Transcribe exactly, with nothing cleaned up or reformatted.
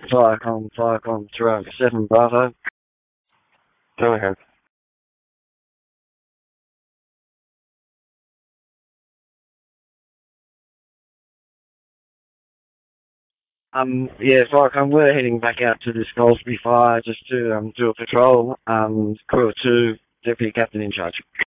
Viacom, Viacom, Toronto seven Bravo. Go ahead. Um, yeah, Viacom, we're heading back out to this Goldsby Fire just to um, do a patrol. Um, crew of two, deputy captain in charge.